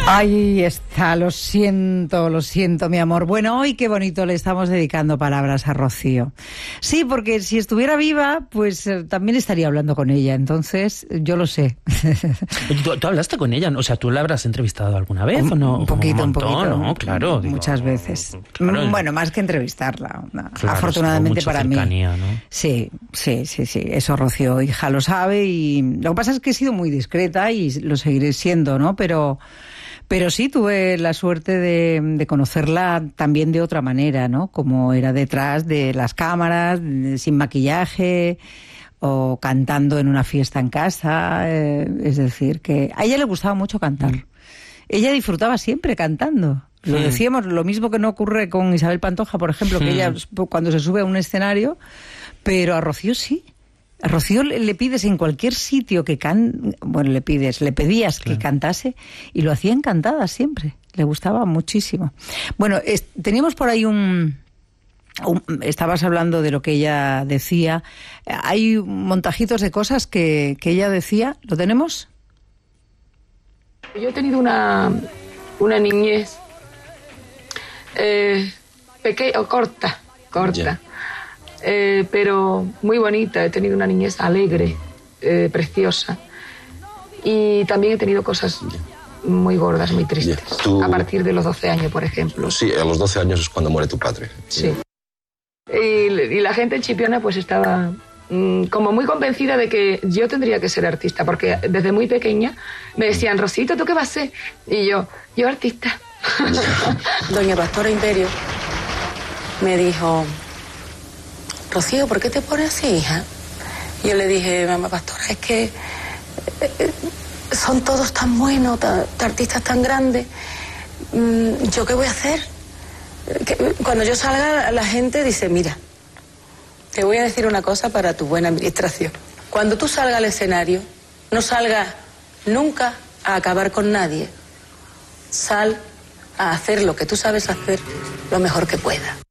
Ahí está, lo siento, mi amor. Bueno, hoy qué bonito le estamos dedicando palabras a Rocío. Sí, porque si estuviera viva, pues también estaría hablando con ella, entonces yo lo sé. ¿Tú hablaste con ella? O sea, ¿tú la habrás entrevistado alguna vez o no? Un poquito. ¿No? Claro. Muchas veces. Claro. Bueno, más que entrevistarla. Claro, afortunadamente para cercanía, mí. ¿no? Sí. Eso Rocío, hija, lo sabe, y lo que pasa es que he sido muy discreta y lo seguiré siendo, ¿no? Pero sí tuve la suerte de conocerla también de otra manera, ¿no? Como era detrás de las cámaras, sin maquillaje, o cantando en una fiesta en casa. Es decir, que a ella le gustaba mucho cantar. Ella disfrutaba siempre cantando. Lo decíamos, lo mismo que no ocurre con Isabel Pantoja, por ejemplo, que ella cuando se sube a un escenario, pero a Rocío sí. A Rocío le pides en cualquier sitio que le pedías que cantase y lo hacía encantada siempre. Le gustaba muchísimo. Bueno, teníamos por ahí estabas hablando de lo que ella decía. Hay montajitos de cosas que ella decía. ¿Lo tenemos? Yo he tenido una niñez pequeña, corta. Yeah. Pero muy bonita. He tenido una niñez alegre, preciosa, y también he tenido cosas muy gordas, muy tristes. A partir de los 12 años, por ejemplo. Sí, a los 12 años es cuando muere tu padre. Sí. Y la gente en Chipiona pues estaba como muy convencida de que yo tendría que ser artista, porque desde muy pequeña me decían: Rosito, ¿tú qué vas a ser? Y yo artista. Doña Pastora Imperio me dijo: Rocío, ¿por qué te pones así, hija? Y yo le dije: mamá Pastora, es que son todos tan buenos, artistas tan grandes. ¿Yo qué voy a hacer? Cuando yo salga, la gente dice: mira, te voy a decir una cosa para tu buena administración. Cuando tú salgas al escenario, no salgas nunca a acabar con nadie. Sal a hacer lo que tú sabes hacer lo mejor que puedas.